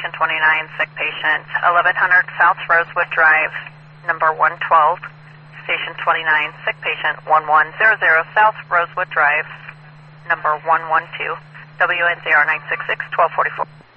Station 29, sick patient, 1100 South Rosewood Drive, number 112. Station 29, sick patient, 1100 South Rosewood Drive, number 112. WNZR 966, 1244.